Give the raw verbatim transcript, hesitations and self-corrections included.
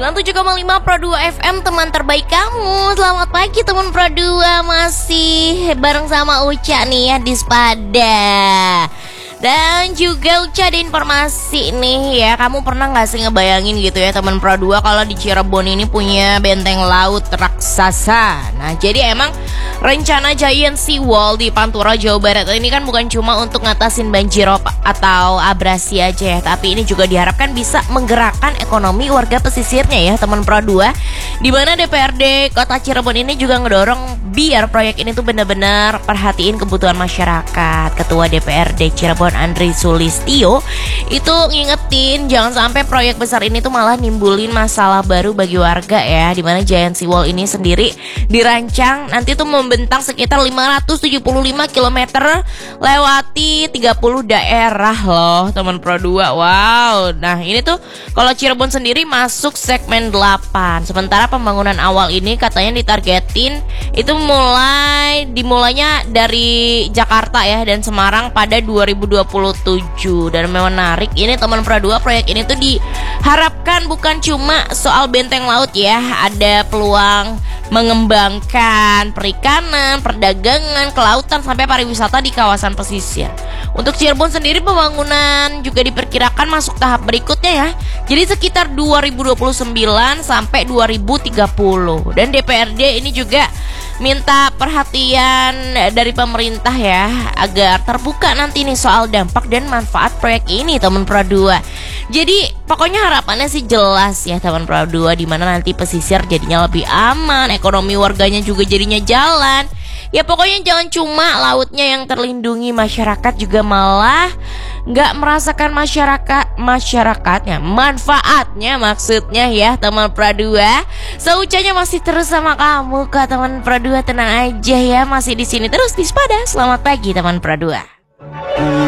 sembilan puluh tujuh koma lima Pro dua F M, teman terbaik kamu. Selamat pagi teman Pro dua, masih bareng sama Uca nih ya di Spada. Dan juga Uca ada informasi nih ya, kamu pernah gak sih ngebayangin gitu ya teman Pro dua kalau di Cirebon ini punya benteng laut raksasa. Nah jadi emang rencana Giant Sea Wall di Pantura, Jawa Barat ini kan bukan cuma untuk ngatasin banjirop atau abrasi aja ya, tapi ini juga diharapkan bisa menggerakkan ekonomi warga pesisirnya ya teman Pro dua. Dimana D P R D Kota Cirebon ini juga ngedorong biar proyek ini tuh benar-benar perhatiin kebutuhan masyarakat. Ketua D P R D Cirebon Andri Sulistio itu ngingetin jangan sampai proyek besar ini tuh malah nimbulin masalah baru bagi warga ya. Dimana Giant Sea Wall ini sendiri dirancang nanti tuh membentang sekitar lima ratus tujuh puluh lima kilometer lewati tiga puluh daerah loh teman Pro dua. Wow. Nah ini tuh kalau Cirebon sendiri masuk segmen delapan. Sementara pembangunan awal ini katanya ditargetin itu mulai dimulainya dari Jakarta ya dan Semarang pada dua ribu dua puluh tujuh. Dan memang menarik ini teman Pro dua, proyek ini tuh diharapkan bukan cuma soal benteng laut ya, ada peluang mengembangkan perikanan, perdagangan, kelautan sampai pariwisata di kawasan pesisir. Untuk Cirebon sendiri pembangunan juga diperkirakan masuk tahap berikutnya ya. Jadi sekitar dua ribu dua puluh sembilan sampai dua ribu tiga puluh. Dan D P R D ini juga minta perhatian dari pemerintah ya agar terbuka nanti nih soal dampak dan manfaat proyek ini teman Pro dua. Jadi pokoknya harapannya sih jelas ya teman Pro dua, dimana nanti pesisir jadinya lebih aman, ekonomi warganya juga jadinya jalan. Ya pokoknya jangan cuma lautnya yang terlindungi, masyarakat juga malah nggak merasakan masyarakat masyarakatnya manfaatnya maksudnya ya teman Pro dua. Seucanya masih terus sama kamu kok teman Pro dua, tenang aja ya, masih di sini terus di Spada. Selamat pagi teman Pro dua.